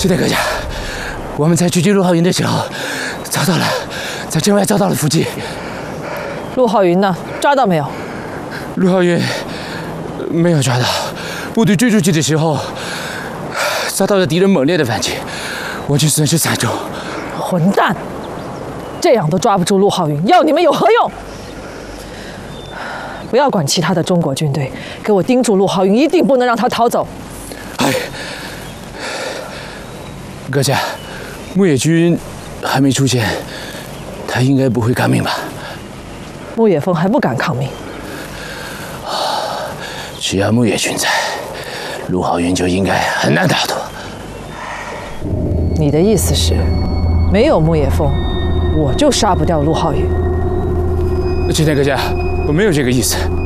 是的，阁下，我们在狙击陆浩云的时候，在镇外遭到了伏击。 陆浩云呢？抓到没有？ 陆浩云没有抓到，部队追出去的时候，遭到了敌人猛烈的反击，我军损失惨重。 混蛋！这样都抓不住陆浩云，要你们有何用？不要管其他的中国军队，给我盯住陆浩云，一定不能让他逃走。 哎，阁下，牧野军还没出现，他应该不会抗命吧？ 牧野峰还不敢抗命。 只要牧野军在，陆浩云就应该很难逃脱。 你的意思是，没有牧野峰，我就杀不掉陆浩云？ 青天阁下，我没有这个意思。